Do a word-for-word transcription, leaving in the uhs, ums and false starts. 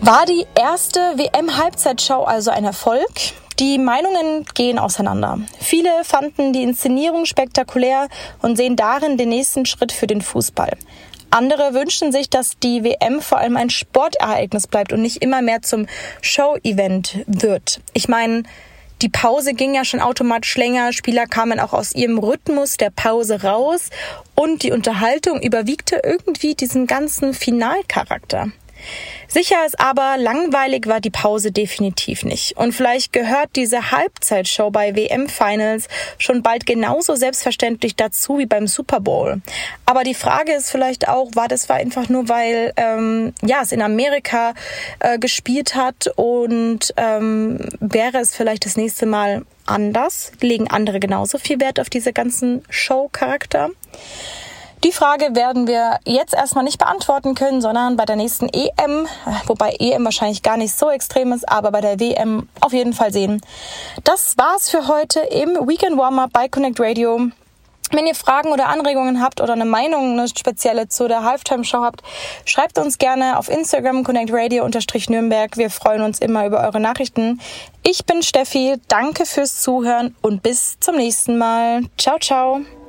War die erste W M-Halbzeitshow also ein Erfolg? Die Meinungen gehen auseinander. Viele fanden die Inszenierung spektakulär und sehen darin den nächsten Schritt für den Fußball. Andere wünschen sich, dass die W M vor allem ein Sportereignis bleibt und nicht immer mehr zum Show-Event wird. Ich meine, die Pause ging ja schon automatisch länger, Spieler kamen auch aus ihrem Rhythmus der Pause raus und die Unterhaltung überwiegte irgendwie diesen ganzen Finalcharakter. Sicher ist aber, langweilig war die Pause definitiv nicht. Und vielleicht gehört diese Halbzeitshow bei W M-Finals schon bald genauso selbstverständlich dazu wie beim Super Bowl. Aber die Frage ist vielleicht auch, war das einfach nur, weil ähm, ja es in Amerika äh, gespielt hat und ähm, wäre es vielleicht das nächste Mal anders? Legen andere genauso viel Wert auf diese ganzen Show-Charakter? Die Frage werden wir jetzt erstmal nicht beantworten können, sondern bei der nächsten E M, wobei E M wahrscheinlich gar nicht so extrem ist, aber bei der W M auf jeden Fall sehen. Das war's für heute im Weekend Warm-Up bei Connect Radio. Wenn ihr Fragen oder Anregungen habt oder eine Meinung, eine spezielle zu der Halftime-Show habt, schreibt uns gerne auf Instagram Connect Radio Nürnberg. Wir freuen uns immer über eure Nachrichten. Ich bin Steffi, danke fürs Zuhören und bis zum nächsten Mal. Ciao, ciao.